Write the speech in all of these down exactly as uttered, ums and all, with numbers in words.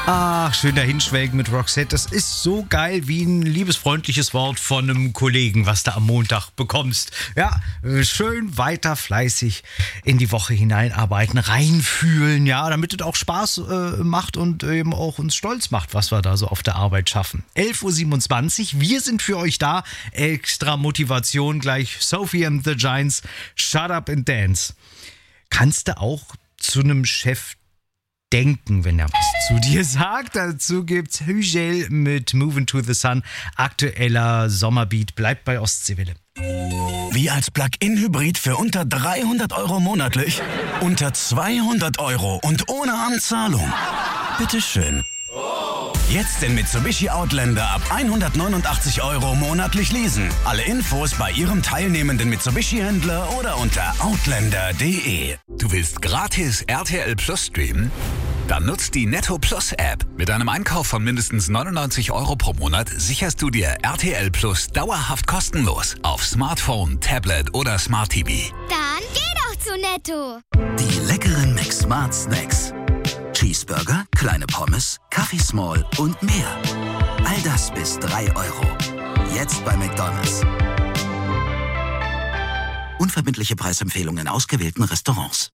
Ach, schön dahinschwelgen mit Roxette. Das ist so geil wie ein liebesfreundliches Wort von einem Kollegen, was du am Montag bekommst. Ja, schön weiter fleißig in die Woche hineinarbeiten, reinfühlen, ja, damit es auch Spaß äh, macht und eben auch uns stolz macht, was wir da so auf der Arbeit schaffen. elf Uhr siebenundzwanzig, wir sind für euch da. Extra Motivation gleich. Sophie and the Giants, Shut Up and Dance. Kannst du auch zu einem Chef denken, wenn er was zu dir sagt? Dazu gibt's Hügel mit Moving to the Sun. Aktueller Sommerbeat. Bleibt bei Ostseewelle. Wie als Plug-in-Hybrid für unter dreihundert Euro monatlich, unter zweihundert Euro und ohne Anzahlung. Bitteschön. Jetzt den Mitsubishi Outlander ab hundertneunundachtzig Euro monatlich leasen. Alle Infos bei Ihrem teilnehmenden Mitsubishi-Händler oder unter outlander punkt de. Du willst gratis R T L Plus streamen? Dann nutzt die Netto Plus App. Mit einem Einkauf von mindestens neunundneunzig Euro pro Monat sicherst du dir R T L Plus dauerhaft kostenlos auf Smartphone, Tablet oder Smart T V. Dann geh doch zu Netto. Die leckeren McSmart Snacks. Cheeseburger, kleine Pommes, Kaffee Small und mehr. All das bis drei Euro. Jetzt bei McDonald's. Unverbindliche Preisempfehlungen in ausgewählten Restaurants.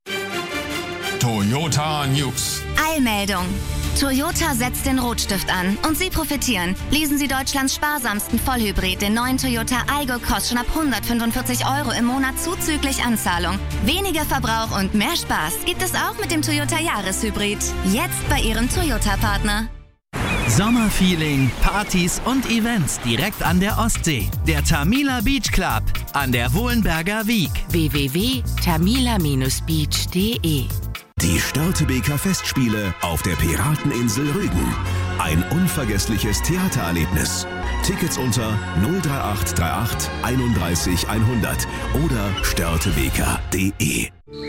Toyota News. Eilmeldung. Toyota setzt den Rotstift an und Sie profitieren. Leasen Sie Deutschlands sparsamsten Vollhybrid, den neuen Toyota Aygo, kostet schon ab hundertfünfundvierzig Euro im Monat zuzüglich Anzahlung. Weniger Verbrauch und mehr Spaß gibt es auch mit dem Toyota Jahreshybrid. Jetzt bei Ihrem Toyota-Partner. Sommerfeeling, Partys und Events direkt an der Ostsee. Der Tamila Beach Club an der Wohlenberger Wiek. w w w punkt tamila Bindestrich beach punkt de. Die Störtebeker Festspiele auf der Pirateninsel Rügen. Ein unvergessliches Theatererlebnis. Tickets unter null drei acht drei acht einunddreißig hundert oder störtebeker punkt de.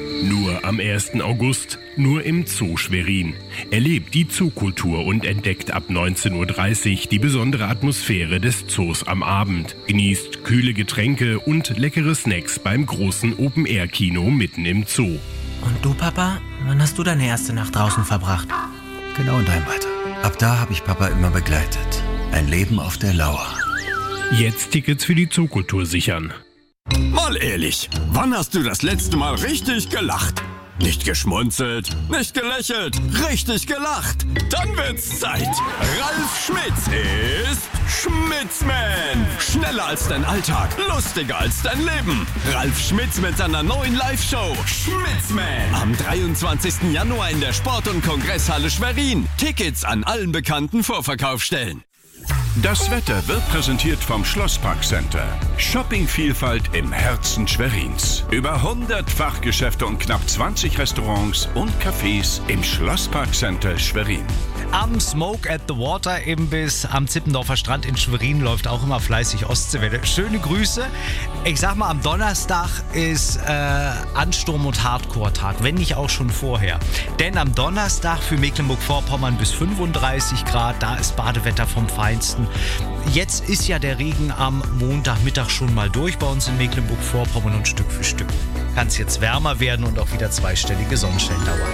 Nur am ersten August, nur im Zoo Schwerin. Erlebt die Zookultur und entdeckt ab neunzehn Uhr dreißig die besondere Atmosphäre des Zoos am Abend. Genießt kühle Getränke und leckere Snacks beim großen Open-Air-Kino mitten im Zoo. Und du, Papa, wann hast du deine erste Nacht draußen verbracht? Genau in deinem Alter. Ab da habe ich Papa immer begleitet. Ein Leben auf der Lauer. Jetzt Tickets für die Zookultur sichern. Mal ehrlich, wann hast du das letzte Mal richtig gelacht? Nicht geschmunzelt, nicht gelächelt, richtig gelacht. Dann wird's Zeit. Ralf Schmitz ist Schmitzman. Schneller als dein Alltag, lustiger als dein Leben. Ralf Schmitz mit seiner neuen Live-Show Schmitzman. Am dreiundzwanzigsten Januar in der Sport- und Kongresshalle Schwerin. Tickets an allen bekannten Vorverkaufsstellen. Das Wetter wird präsentiert vom Schlossparkcenter. Shoppingvielfalt im Herzen Schwerins. Über hundert Fachgeschäfte und knapp zwanzig Restaurants und Cafés im Schlossparkcenter Schwerin. Am Smoke at the Water Imbiss am Zippendorfer Strand in Schwerin läuft auch immer fleißig Ostseewelle. Schöne Grüße. Ich sag mal, am Donnerstag ist äh, Ansturm- und Hardcore-Tag, wenn nicht auch schon vorher. Denn am Donnerstag für Mecklenburg-Vorpommern bis fünfunddreißig Grad, da ist Badewetter vom Feinsten. Jetzt ist ja der Regen am Montagmittag schon mal durch bei uns in Mecklenburg-Vorpommern und Stück für Stück kann es jetzt wärmer werden und auch wieder zweistellige Sonnenstelldauer.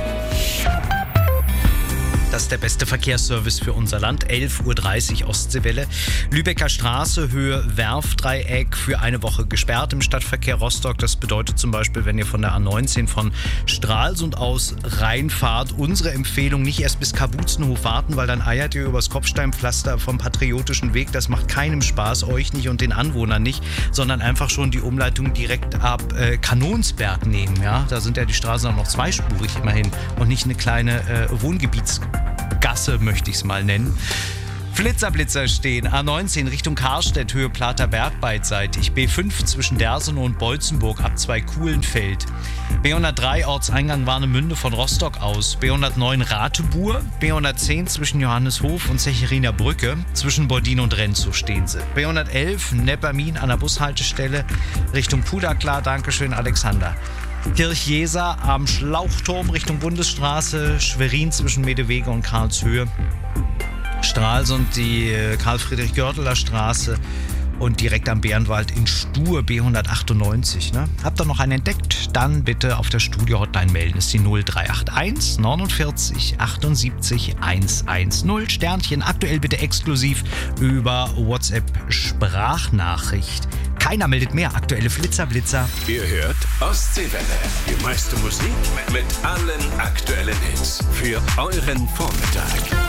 Das ist der beste Verkehrsservice für unser Land. elf Uhr dreißig Ostseewelle. Lübecker Straße, Höhe Werfdreieck, für eine Woche gesperrt im Stadtverkehr Rostock. Das bedeutet zum Beispiel, wenn ihr von der A neunzehn von Stralsund aus reinfahrt, unsere Empfehlung, nicht erst bis Kabuzenhof warten, weil dann eiert ihr übers Kopfsteinpflaster vom Patriotischen Weg. Das macht keinem Spaß, euch nicht und den Anwohnern nicht, sondern einfach schon die Umleitung direkt ab äh, Kanonsberg nehmen. Ja? Da sind ja die Straßen auch noch zweispurig immerhin und nicht eine kleine äh, Wohngebiets Gasse, möchte ich es mal nennen. Flitzerblitzer stehen. A neunzehn Richtung Karstedt, Höhe Platerberg beidseitig. B fünf zwischen Dersenau und Bolzenburg ab zwei Kuhlenfeld. B hundertdrei Ortseingang Warnemünde von Rostock aus. B hundertneun Ratebur. B hundertzehn zwischen Johanneshof und Zechiriner Brücke. Zwischen Bordin und Renzow stehen sie. B hundertelf Neppermin an der Bushaltestelle Richtung Puderklar. Dankeschön, Alexander. Kirchjeser am Schlauchturm Richtung Bundesstraße, Schwerin zwischen Medewege und Karlshöhe, Stralsund die Karl-Friedrich-Gördeler Straße und direkt am Bärenwald in Stur B hundertachtundneunzig. Ne? Habt ihr noch einen entdeckt? Dann bitte auf der Studio-Hotline melden. Das ist die null drei acht eins neunundvierzig achtundsiebzig hundertzehn. Sternchen, aktuell bitte exklusiv über WhatsApp-Sprachnachricht. Keiner meldet mehr. Aktuelle Flitzer-Blitzer. Ihr hört Ostseewelle. Die meiste Musik mit allen aktuellen Hits für euren Vormittag.